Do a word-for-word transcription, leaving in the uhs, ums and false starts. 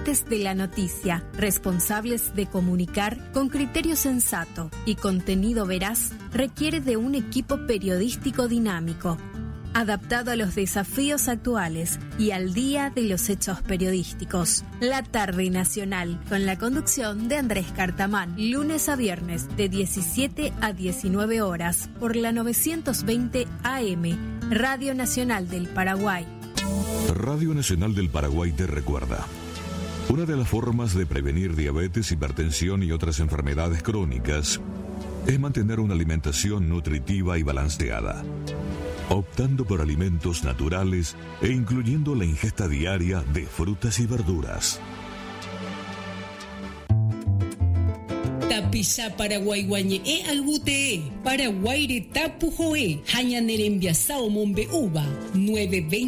agentes de la noticia, responsables de comunicar con criterio sensato y contenido veraz, requiere de un equipo periodístico dinámico, adaptado a los desafíos actuales y al día de los hechos periodísticos. La Tarde Nacional, con la conducción de Andrés Cartamán, lunes a viernes de diecisiete a diecinueve horas por la novecientos veinte A M, Radio Nacional del Paraguay. Radio Nacional del Paraguay te recuerda: una de las formas de prevenir diabetes, hipertensión y otras enfermedades crónicas es mantener una alimentación nutritiva y balanceada, optando por alimentos naturales e incluyendo la ingesta diaria de frutas y verduras. Tapisa Paraguay guañe e albute Paraguay re tapu joe hañanerembiasao mombe uva nueve veinte